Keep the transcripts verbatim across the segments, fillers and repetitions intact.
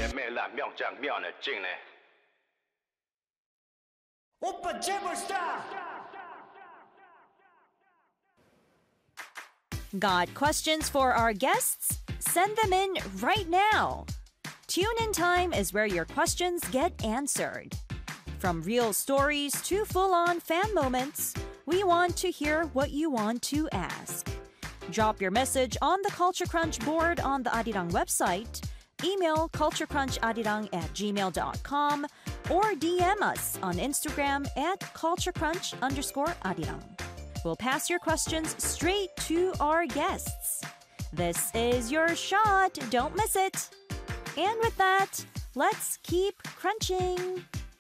오빠 제벌스타! Got questions for our guests? Send them in right now. Tune in time is where your questions get answered. From real stories to full-on fan moments, we want to hear what you want to ask. Drop your message on the Culture Crunch board on the Arirang website, email culturecruncharirang at gmail dot com, or D M us on Instagram at culturecrunch underscore arirang. We'll pass your questions straight to our guests. This is your shot. Don't miss it. And with that, let's keep crunching.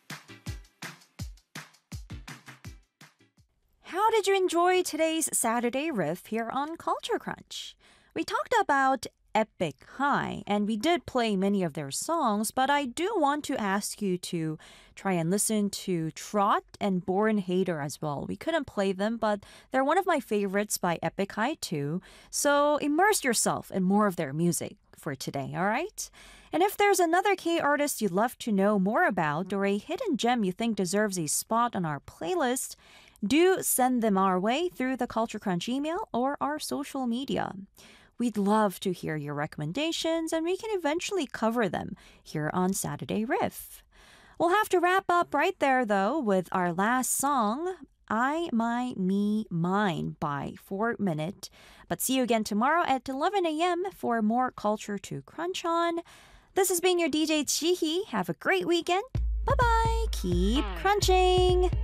How did you enjoy today's Saturday riff here on Culture Crunch? We talked about Epic High, and we did play many of their songs, but I do want to ask you to try and listen to Trot and Born Hater as well. We couldn't play them, but they're one of my favorites by Epic High too. So immerse yourself in more of their music for today, all right? And if there's another K artist you'd love to know more about or a hidden gem you think deserves a spot on our playlist, do send them our way through the Culture Crunch email or our social media. We'd love to hear your recommendations, and we can eventually cover them here on Saturday Riff. We'll have to wrap up right there, though, with our last song, I, My, Me, Mine by four minute. But see you again tomorrow at eleven a.m. for more culture to crunch on. This has been your D J Chihi. Have a great weekend. Bye-bye. Keep crunching.